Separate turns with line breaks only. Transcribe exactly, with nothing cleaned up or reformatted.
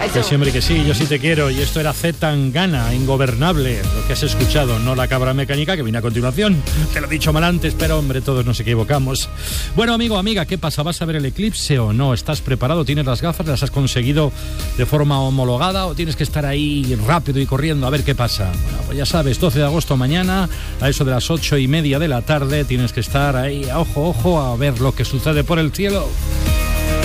Que sí, hombre, que sí, yo sí te quiero. Y esto era Z Tangana, Ingobernable, lo que has escuchado, no La Cabra Mecánica, que viene a continuación. Te lo he dicho mal antes, pero hombre, todos nos equivocamos. Bueno, amigo, amiga, ¿qué pasa? ¿Vas a ver el eclipse o no? ¿Estás preparado? ¿Tienes las gafas? ¿Las has conseguido de forma homologada o tienes que estar ahí rápido y corriendo a ver qué pasa? Bueno, pues ya sabes, doce de agosto mañana, a eso de las ocho y media de la tarde, tienes que estar ahí, ojo, ojo, a ver lo que sucede por el cielo.